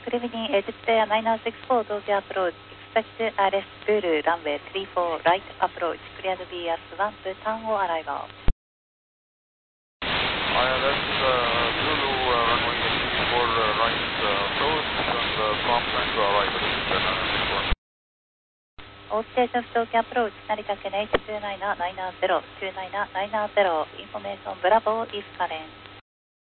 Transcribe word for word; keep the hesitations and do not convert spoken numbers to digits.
Good evening, Egypt Air nine nine six four Tokyo approach. Expect Alice Zulu runway three four right approach. Clear to be as one to turn or arrival. I L S uh, Zulu uh, runway three four uh, right uh, approach and uh, prompt time to arrive at Egypt Air nine nine six four. All station Tokyo approach. Narita Ken H two nine nine zero two nine nine zero. Information Bravo is current.